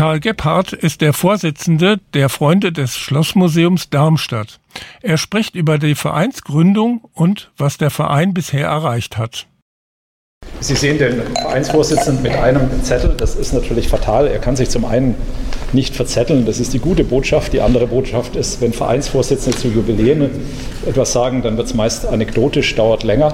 Karl Gebhardt ist der Vorsitzende der Freunde des Schlossmuseums Darmstadt. Er spricht über die Vereinsgründung und was der Verein bisher erreicht hat. Sie sehen den Vereinsvorsitzenden mit einem Zettel. Das ist natürlich fatal. Er kann sich zum einen nicht verzetteln. Das ist die gute Botschaft. Die andere Botschaft ist, wenn Vereinsvorsitzende zu Jubiläen etwas sagen, dann wird es meist anekdotisch, dauert länger.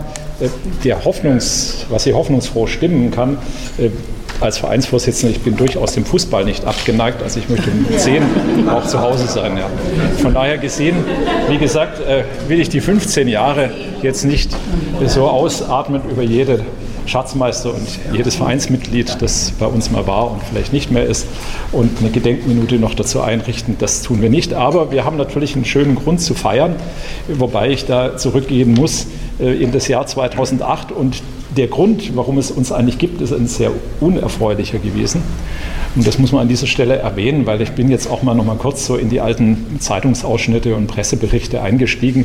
Was Sie hoffnungsfroh stimmen kann, als Vereinsvorsitzender, ich bin durchaus dem Fußball nicht abgeneigt, also ich möchte um 10 auch zu Hause sein. Ja. Von daher gesehen, wie gesagt, will ich die 15 Jahre jetzt nicht so ausatmen über jede Schatzmeister und jedes Vereinsmitglied, das bei uns mal war und vielleicht nicht mehr ist, und eine Gedenkminute noch dazu einrichten. Das tun wir nicht. Aber wir haben natürlich einen schönen Grund zu feiern, wobei ich da zurückgehen muss in das Jahr 2008. Und der Grund, warum es uns eigentlich gibt, ist ein sehr unerfreulicher gewesen. Und das muss man an dieser Stelle erwähnen, weil ich bin jetzt auch noch mal kurz so in die alten Zeitungsausschnitte und Presseberichte eingestiegen.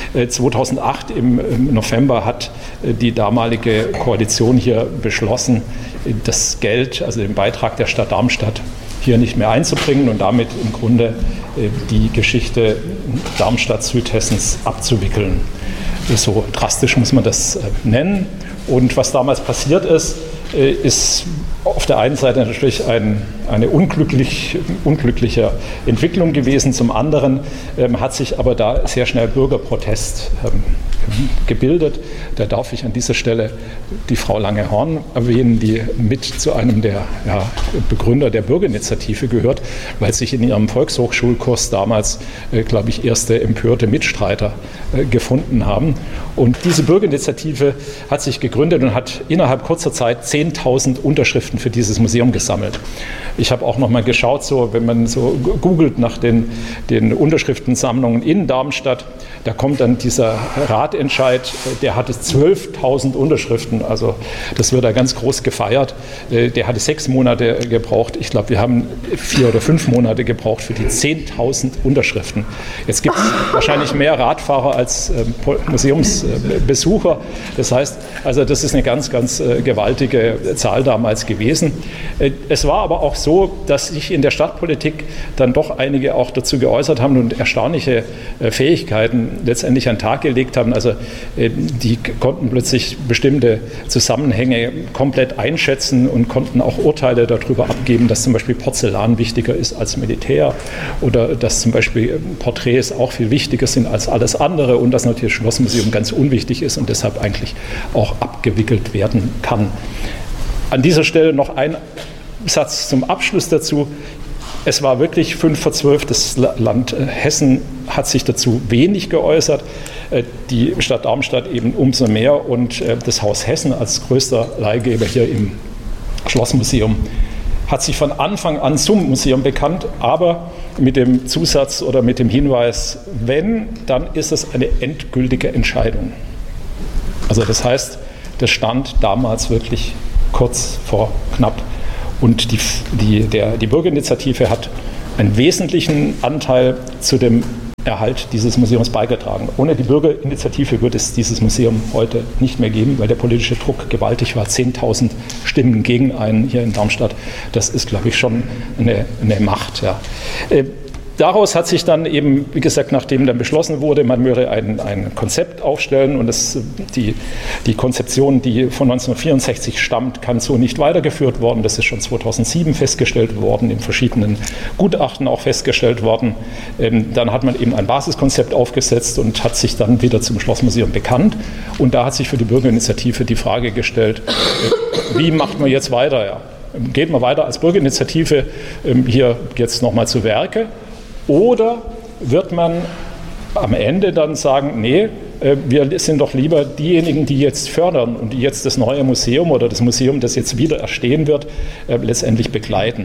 2008 im November hat die damalige Koalition hier beschlossen, das Geld, also den Beitrag der Stadt Darmstadt, hier nicht mehr einzubringen und damit im Grunde die Geschichte Darmstadt-Südhessens abzuwickeln. So drastisch muss man das nennen. Und was damals passiert ist, ist auf der einen Seite natürlich eine unglückliche Entwicklung gewesen. Zum anderen hat sich aber da sehr schnell Bürgerprotest gebildet. Da darf ich an dieser Stelle die Frau Lange-Horn erwähnen, die mit zu einem der Begründer der Bürgerinitiative gehört, weil sich in ihrem Volkshochschulkurs damals, glaube ich, erste empörte Mitstreiter gefunden haben. Und diese Bürgerinitiative hat sich gegründet und hat innerhalb kurzer Zeit 10.000 Unterschriften für dieses Museum gesammelt. Ich habe auch noch mal geschaut, so, wenn man so googelt nach den Unterschriftensammlungen in Darmstadt, da kommt dann dieser Ratentscheid, der hatte 12.000 Unterschriften, also das wird da ganz groß gefeiert. Der hatte 6 Monate gebraucht. Ich glaube, wir haben 4 oder 5 Monate gebraucht für die 10.000 Unterschriften. Jetzt gibt es wahrscheinlich mehr Radfahrer als Museumsbesucher. Das heißt, also das ist eine ganz, ganz gewaltige Zahl damals gewesen. Es war aber auch so, dass sich in der Stadtpolitik dann doch einige auch dazu geäußert haben und erstaunliche Fähigkeiten letztendlich an den Tag gelegt haben. Also die konnten plötzlich bestimmte Zusammenhänge komplett einschätzen und konnten auch Urteile darüber abgeben, dass zum Beispiel Porzellan wichtiger ist als Militär oder dass zum Beispiel Porträts auch viel wichtiger sind als alles andere und dass natürlich das Schlossmuseum ganz unwichtig ist und deshalb eigentlich auch abgewickelt werden kann. An dieser Stelle noch ein Satz zum Abschluss dazu. Es war wirklich 11:55. Das Land Hessen hat sich dazu wenig geäußert. Die Stadt Darmstadt eben umso mehr und das Haus Hessen als größter Leihgeber hier im Schlossmuseum hat sich von Anfang an zum Museum bekannt, aber mit dem Zusatz oder mit dem Hinweis, wenn, dann ist es eine endgültige Entscheidung. Also das heißt, das stand damals wirklich kurz vor knapp. Und die Bürgerinitiative hat einen wesentlichen Anteil zu dem Erhalt dieses Museums beigetragen. Ohne die Bürgerinitiative würde es dieses Museum heute nicht mehr geben, weil der politische Druck gewaltig war. 10.000 Stimmen gegen einen hier in Darmstadt. Das ist, glaube ich, schon eine Macht. Ja. Daraus hat sich dann eben, wie gesagt, nachdem dann beschlossen wurde, man würde ein Konzept aufstellen und die Konzeption, die von 1964 stammt, kann so nicht weitergeführt worden. Das ist schon 2007 festgestellt worden, in verschiedenen Gutachten auch festgestellt worden. Dann hat man eben ein Basiskonzept aufgesetzt und hat sich dann wieder zum Schlossmuseum bekannt. Und da hat sich für die Bürgerinitiative die Frage gestellt, wie macht man jetzt weiter? Ja? Geht man weiter als Bürgerinitiative hier jetzt nochmal zu Werke? Oder wird man am Ende dann sagen, nee, wir sind doch lieber diejenigen, die jetzt fördern und die jetzt das neue Museum oder das Museum, das jetzt wieder erstehen wird, letztendlich begleiten.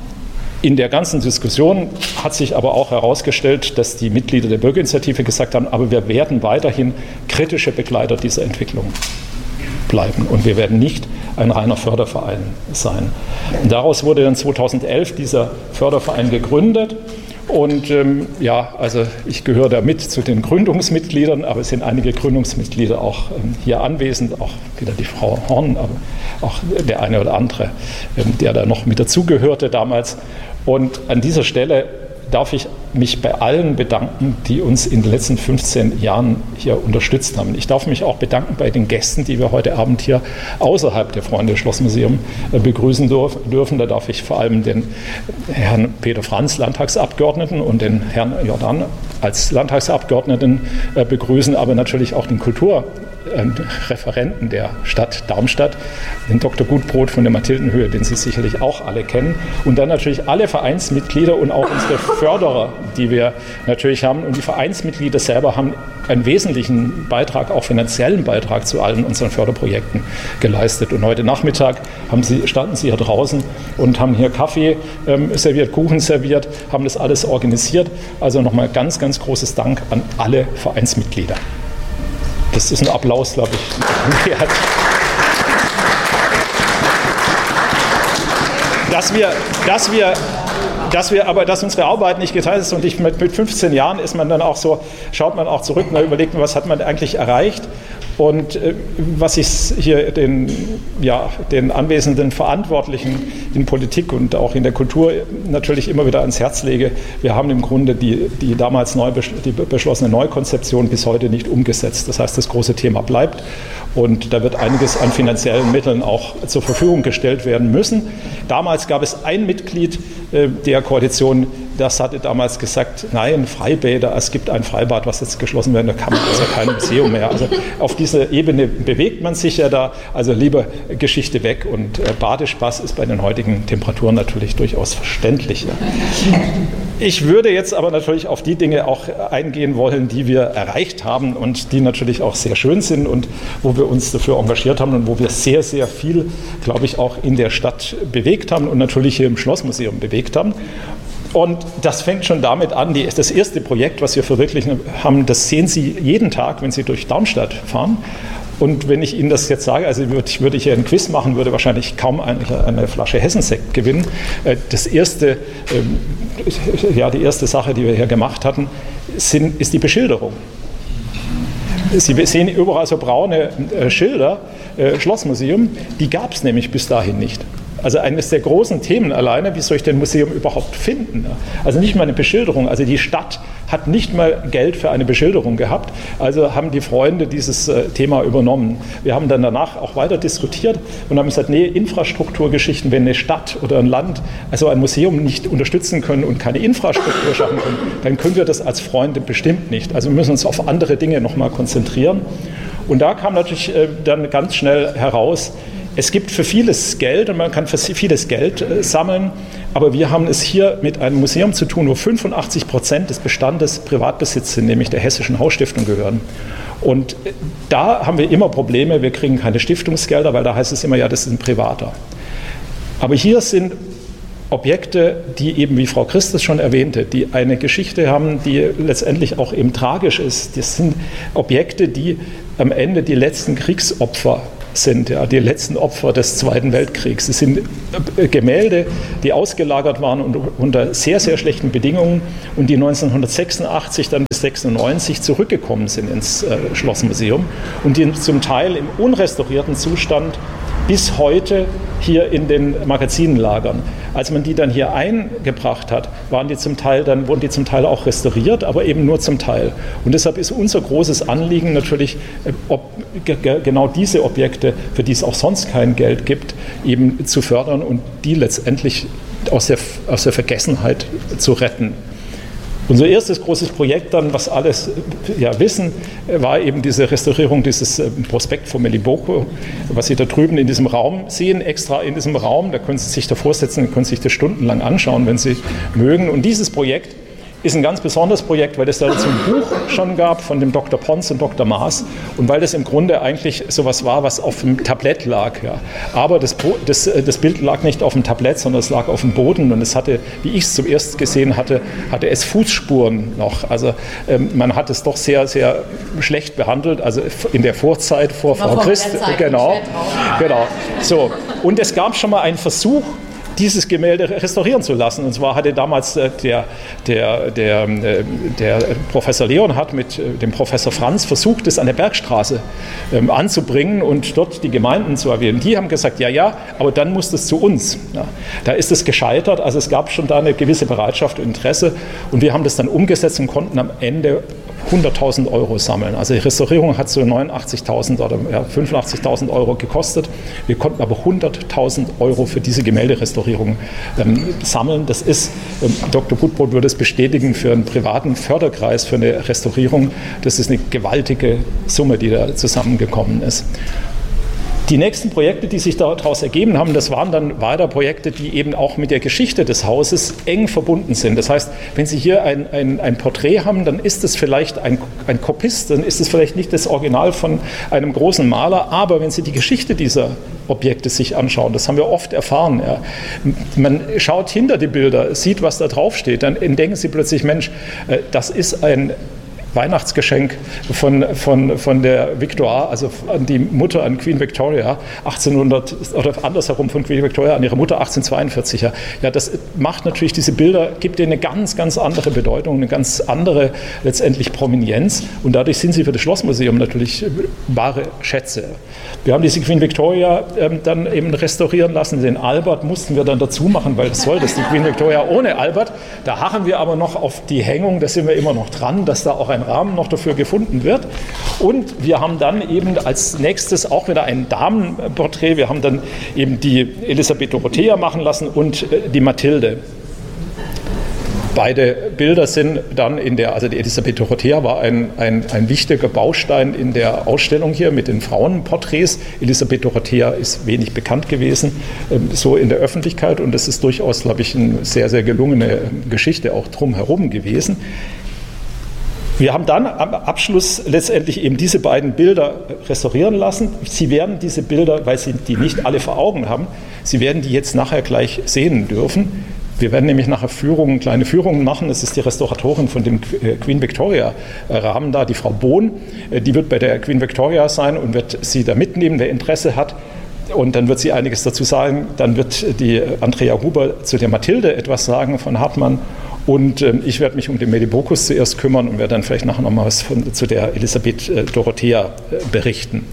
In der ganzen Diskussion hat sich aber auch herausgestellt, dass die Mitglieder der Bürgerinitiative gesagt haben, aber wir werden weiterhin kritische Begleiter dieser Entwicklung bleiben und wir werden nicht ein reiner Förderverein sein. Und daraus wurde dann 2011 dieser Förderverein gegründet. Und also ich gehöre da mit zu den Gründungsmitgliedern, aber es sind einige Gründungsmitglieder auch hier anwesend, auch wieder die Frau Horn, aber auch der eine oder andere, der da noch mit dazugehörte damals. Und an dieser Stelle darf ich mich bei allen bedanken, die uns in den letzten 15 Jahren hier unterstützt haben. Ich darf mich auch bedanken bei den Gästen, die wir heute Abend hier außerhalb der Freunde Schlossmuseum begrüßen dürfen. Da darf ich vor allem den Herrn Peter Franz, Landtagsabgeordneten, und den Herrn Jordan als Landtagsabgeordneten begrüßen, aber natürlich auch den Kulturreferenten der Stadt Darmstadt, den Dr. Gutbrot von der Mathildenhöhe, den Sie sicherlich auch alle kennen. Und dann natürlich alle Vereinsmitglieder und auch unsere Förderer, die wir natürlich haben. Und die Vereinsmitglieder selber haben einen wesentlichen Beitrag, auch finanziellen Beitrag zu allen unseren Förderprojekten geleistet. Und heute Nachmittag standen Sie hier draußen und haben hier Kaffee serviert, Kuchen serviert, haben das alles organisiert. Also nochmal ganz, ganz großes Dank an alle Vereinsmitglieder. Das ist ein Applaus, glaube ich, wert. Dass unsere Arbeit nicht geteilt ist, und mit 15 Jahren ist man dann auch so, schaut man auch zurück und überlegt, was hat man eigentlich erreicht. Und was ich hier den anwesenden Verantwortlichen in Politik und auch in der Kultur natürlich immer wieder ans Herz lege, wir haben im Grunde die damals beschlossene Neukonzeption bis heute nicht umgesetzt. Das heißt, das große Thema bleibt und da wird einiges an finanziellen Mitteln auch zur Verfügung gestellt werden müssen. Damals gab es ein Mitglied der Koalition, das hatte damals gesagt, nein, Freibäder, es gibt ein Freibad, was jetzt geschlossen wird, da kann man also kein Museum mehr. Also auf dieser Ebene bewegt man sich ja da, also lieber Geschichte weg, und Badespaß ist bei den heutigen Temperaturen natürlich durchaus verständlich. Ich würde jetzt aber natürlich auf die Dinge auch eingehen wollen, die wir erreicht haben und die natürlich auch sehr schön sind und wo wir uns dafür engagiert haben und wo wir sehr, sehr viel, glaube ich, auch in der Stadt bewegt haben und natürlich hier im Schlossmuseum bewegt haben. Und das fängt schon damit an, das erste Projekt, was wir verwirklichen haben, das sehen Sie jeden Tag, wenn Sie durch Darmstadt fahren. Und wenn ich Ihnen das jetzt sage, also würde ich hier einen Quiz machen, würde wahrscheinlich kaum eine Flasche Hessensekt gewinnen. Die erste Sache, die wir hier gemacht hatten, ist die Beschilderung. Sie sehen überall so braune Schilder, Schlossmuseum, die gab es nämlich bis dahin nicht. Also eines der großen Themen alleine, wie soll ich denn ein Museum überhaupt finden? Also nicht mal eine Beschilderung. Also die Stadt hat nicht mal Geld für eine Beschilderung gehabt. Also haben die Freunde dieses Thema übernommen. Wir haben dann danach auch weiter diskutiert und haben gesagt, nee, Infrastrukturgeschichten, wenn eine Stadt oder ein Land also ein Museum nicht unterstützen können und keine Infrastruktur schaffen können, dann können wir das als Freunde bestimmt nicht. Also wir müssen uns auf andere Dinge nochmal konzentrieren. Und da kam natürlich dann ganz schnell heraus, es gibt für vieles Geld und man kann für vieles Geld sammeln, aber wir haben es hier mit einem Museum zu tun, wo 85% des Bestandes Privatbesitz sind, nämlich der Hessischen Hausstiftung gehören. Und da haben wir immer Probleme, wir kriegen keine Stiftungsgelder, weil da heißt es immer, ja, das ist ein Privater. Aber hier sind Objekte, die eben, wie Frau Christus schon erwähnte, die eine Geschichte haben, die letztendlich auch eben tragisch ist. Das sind Objekte, die am Ende die letzten Kriegsopfer sind, ja, die letzten Opfer des Zweiten Weltkriegs. Es sind Gemälde, die ausgelagert waren unter sehr, sehr schlechten Bedingungen und die 1986 dann bis 1996 zurückgekommen sind ins Schlossmuseum und die zum Teil im unrestaurierten Zustand bis heute hier in den Magazinen lagern. Als man die dann hier eingebracht hat, wurden die zum Teil auch restauriert, aber eben nur zum Teil. Und deshalb ist unser großes Anliegen natürlich, genau diese Objekte, für die es auch sonst kein Geld gibt, eben zu fördern und die letztendlich aus der Vergessenheit zu retten. Unser erstes großes Projekt dann, was alles wissen, war eben diese Restaurierung dieses Prospekt von Meliboko, was Sie da drüben in diesem Raum sehen, extra in diesem Raum. Da können Sie sich davor setzen, können sich das stundenlang anschauen, wenn Sie mögen. Und dieses Projekt ist ein ganz besonderes Projekt, weil es da so ein Buch schon gab von dem Dr. Pons und Dr. Maas und weil das im Grunde eigentlich sowas war, was auf dem Tablett lag. Ja. Aber das Bild lag nicht auf dem Tablett, sondern es lag auf dem Boden und es hatte, wie ich es zum ersten gesehen hatte es Fußspuren noch. Also man hat es doch sehr, sehr schlecht behandelt, also in der Vorzeit vor Frau Christ. Genau. So. Und es gab schon mal einen Versuch, dieses Gemälde restaurieren zu lassen. Und zwar hatte damals der Professor Leonhardt mit dem Professor Franz versucht, es an der Bergstraße anzubringen und dort die Gemeinden zu erwähnen. Die haben gesagt, ja, aber dann muss das zu uns. Ja, da ist es gescheitert, also es gab schon da eine gewisse Bereitschaft und Interesse und wir haben das dann umgesetzt und konnten am Ende 100.000 € sammeln. Also die Restaurierung hat so 89.000 oder 85.000 € gekostet. Wir konnten aber 100.000 € für diese Gemälderestaurierung sammeln. Das ist, Dr. Gutbrod würde es bestätigen, für einen privaten Förderkreis, für eine Restaurierung, das ist eine gewaltige Summe, die da zusammengekommen ist. Die nächsten Projekte, die sich daraus ergeben haben, das waren dann weiter Projekte, die eben auch mit der Geschichte des Hauses eng verbunden sind. Das heißt, wenn Sie hier ein Porträt haben, dann ist es vielleicht ein Kopist, dann ist es vielleicht nicht das Original von einem großen Maler, aber wenn Sie die Geschichte dieser Objekte sich anschauen, das haben wir oft erfahren. Ja. Man schaut hinter die Bilder, sieht, was da draufsteht, dann entdecken Sie plötzlich, Mensch, das ist ein Weihnachtsgeschenk von der Victoire, also an die Mutter, an Queen Victoria 1800 oder andersherum von Queen Victoria an ihre Mutter 1842. Ja, das macht natürlich diese Bilder, gibt ihnen eine ganz, ganz andere Bedeutung, eine ganz andere letztendlich Prominenz und dadurch sind sie für das Schlossmuseum natürlich wahre Schätze. Wir haben diese Queen Victoria dann eben restaurieren lassen. Den Albert mussten wir dann dazu machen, weil das soll das, die Queen Victoria ohne Albert. Da harren wir aber noch auf die Hängung, da sind wir immer noch dran, dass da auch ein Rahmen noch dafür gefunden wird. Und wir haben dann eben als nächstes auch wieder ein Damenporträt. Wir haben dann eben die Elisabeth Dorothea machen lassen und die Mathilde. Beide Bilder sind dann also die Elisabeth Dorothea war ein wichtiger Baustein in der Ausstellung hier mit den Frauenporträts. Elisabeth Dorothea ist wenig bekannt gewesen, so in der Öffentlichkeit und das ist durchaus, glaube ich, eine sehr, sehr gelungene Geschichte auch drumherum gewesen. Wir haben dann am Abschluss letztendlich eben diese beiden Bilder restaurieren lassen. Sie werden diese Bilder, weil Sie die nicht alle vor Augen haben, Sie werden die jetzt nachher gleich sehen dürfen. Wir werden nämlich nachher kleine Führungen machen. Das ist die Restauratorin von dem Queen Victoria Rahmen da, die Frau Bohn. Die wird bei der Queen Victoria sein und wird sie da mitnehmen, wer Interesse hat. Und dann wird sie einiges dazu sagen. Dann wird die Andrea Huber zu der Mathilde etwas sagen von Hartmann. Und ich werde mich um den Medibocus zuerst kümmern und werde dann vielleicht nachher noch mal was zu der Elisabeth Dorothea berichten.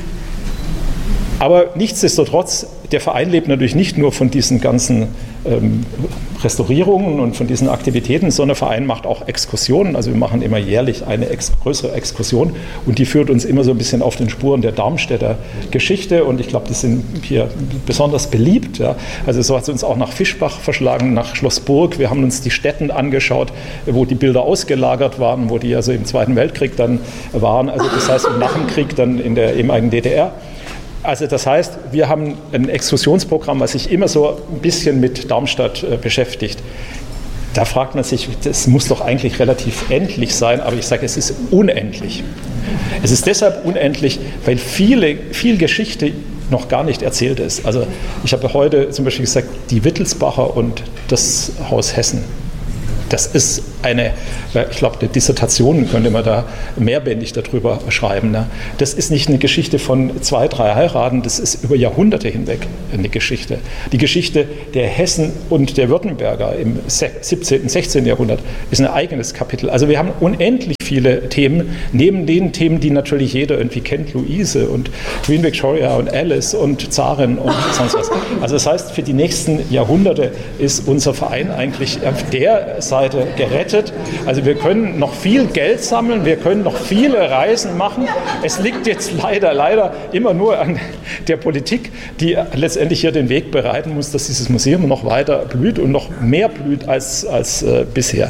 Aber nichtsdestotrotz, der Verein lebt natürlich nicht nur von diesen ganzen Restaurierungen und von diesen Aktivitäten, sondern der Verein macht auch Exkursionen. Also wir machen immer jährlich eine größere Exkursion und die führt uns immer so ein bisschen auf den Spuren der Darmstädter Geschichte und ich glaube, die sind hier besonders beliebt. Ja. Also so hat es uns auch nach Fischbach verschlagen, nach Schlossburg. Wir haben uns die Stätten angeschaut, wo die Bilder ausgelagert waren, wo die also im Zweiten Weltkrieg dann waren. Also das heißt nach dem Krieg dann in der ehemaligen DDR. Also das heißt, wir haben ein Exkursionsprogramm, was sich immer so ein bisschen mit Darmstadt beschäftigt. Da fragt man sich, das muss doch eigentlich relativ endlich sein, aber ich sage, es ist unendlich. Es ist deshalb unendlich, weil viel Geschichte noch gar nicht erzählt ist. Also ich habe heute zum Beispiel gesagt, die Wittelsbacher und das Haus Hessen. Das ist ich glaube, eine Dissertation könnte man da mehrbändig darüber schreiben. Ne? Das ist nicht eine Geschichte von 2, 3 Heiraten, das ist über Jahrhunderte hinweg eine Geschichte. Die Geschichte der Hessen und der Württemberger im 17., 16. Jahrhundert ist ein eigenes Kapitel. Also wir haben unendlich viele Themen, neben den Themen, die natürlich jeder irgendwie kennt, Luise und Queen Victoria und Alice und Zarin und sonst was. Also das heißt, für die nächsten Jahrhunderte ist unser Verein eigentlich auf der Seite gerettet. Also wir können noch viel Geld sammeln, wir können noch viele Reisen machen. Es liegt jetzt leider immer nur an der Politik, die letztendlich hier den Weg bereiten muss, dass dieses Museum noch weiter blüht und noch mehr blüht als bisher.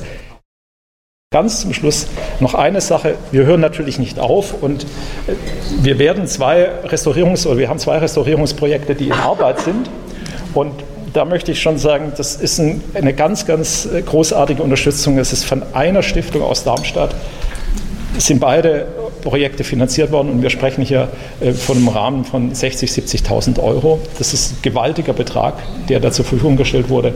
Ganz zum Schluss noch eine Sache, wir hören natürlich nicht auf und wir haben 2 Restaurierungsprojekte, die in Arbeit sind und da möchte ich schon sagen, das ist eine ganz, ganz großartige Unterstützung. Es ist von einer Stiftung aus Darmstadt, sind beide Projekte finanziert worden und wir sprechen hier von einem Rahmen von 60.000, 70.000 €. Das ist ein gewaltiger Betrag, der da zur Verfügung gestellt wurde.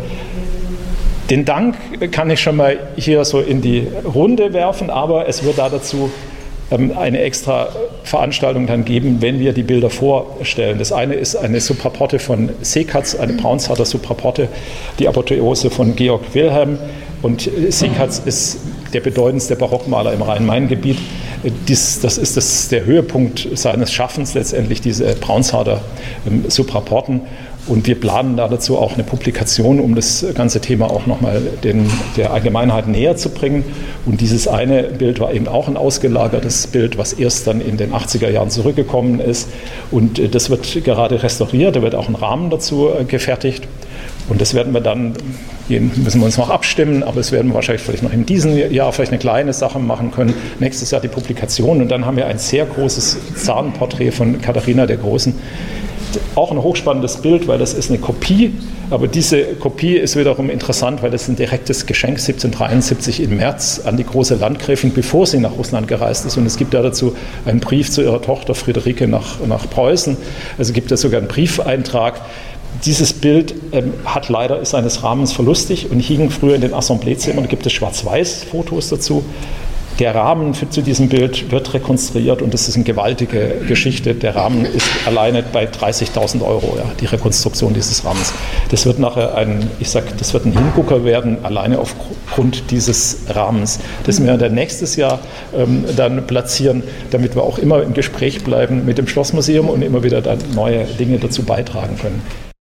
Den Dank kann ich schon mal hier so in die Runde werfen, aber es wird dazu eine extra Veranstaltung dann geben, wenn wir die Bilder vorstellen. Das eine ist eine Supraporte von Seekatz, eine Braunsharder Supraporte, die Apotheose von Georg Wilhelm. Und Seekatz ist der bedeutendste Barockmaler im Rhein-Main-Gebiet. Das ist der Höhepunkt seines Schaffens, letztendlich diese Braunsharder Supraporten. Und wir planen dazu auch eine Publikation, um das ganze Thema auch nochmal der Allgemeinheit näher zu bringen. Und dieses eine Bild war eben auch ein ausgelagertes Bild, was erst dann in den 80er Jahren zurückgekommen ist. Und das wird gerade restauriert, da wird auch ein Rahmen dazu gefertigt. Und das werden wir dann, müssen wir uns noch abstimmen, aber das werden wir wahrscheinlich vielleicht noch in diesem Jahr vielleicht eine kleine Sache machen können. Nächstes Jahr die Publikation und dann haben wir ein sehr großes Zahnporträt von Katharina der Großen. Auch ein hochspannendes Bild, weil das ist eine Kopie, aber diese Kopie ist wiederum interessant, weil das ein direktes Geschenk 1773 im März an die große Landgräfin, bevor sie nach Russland gereist ist. Und es gibt ja dazu einen Brief zu ihrer Tochter Friederike nach Preußen. Also gibt es sogar einen Briefeintrag. Dieses Bild ist seines Rahmens verlustig und hing früher in den Assembleezimmern. Da gibt es Schwarz-Weiß-Fotos dazu. Der Rahmen zu diesem Bild wird rekonstruiert und das ist eine gewaltige Geschichte. Der Rahmen ist alleine bei 30.000 €, ja, die Rekonstruktion dieses Rahmens. Das wird nachher ein Hingucker werden, alleine aufgrund dieses Rahmens. Das werden wir dann nächstes Jahr dann platzieren, damit wir auch immer im Gespräch bleiben mit dem Schlossmuseum und immer wieder dann neue Dinge dazu beitragen können.